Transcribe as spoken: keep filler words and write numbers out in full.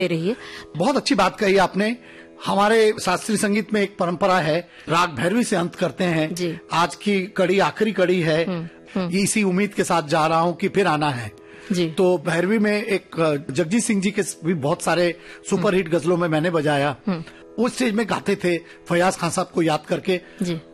रहिए। बहुत अच्छी बात कही आपने। हमारे शास्त्रीय संगीत में एक परंपरा है, राग भैरवी से अंत करते हैं। जी। आज की कड़ी आखिरी कड़ी है, इसी उम्मीद के साथ जा रहा हूं कि फिर आना है। जी। तो भैरवी में एक जगजीत सिंह जी के भी बहुत सारे सुपर हिट गजलों में मैंने बजाया। वो स्टेज में गाते थे फयाज खान साहब को याद करके। जी।